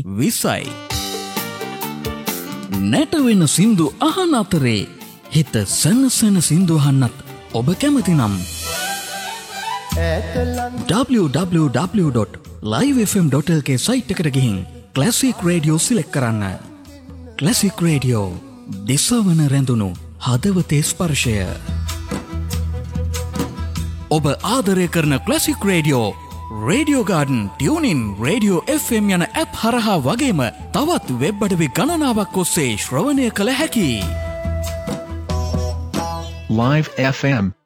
විසයි. නැටවෙන සින්දු අහන අතරේ හිත සනසන සින්දු අහන්නත් ඔබ කැමති නම් www.livefm.lk සයිට් එකට ගිහින් ක්ලාසික් රේඩියෝ සිලෙක්ට් කරන්න. ක්ලාසික් රේඩියෝ දිසවන රැඳුණු හදවතේ ස්පර්ශය. ඔබ ආදරය කරන classic radio radio garden, tuning, radio FM යන ඇප් හරහා වගේම තවත් වෙබ් අඩවි ගණනාවක් ඔස්සේ ශ්‍රවණය කළ හැකි. Live FM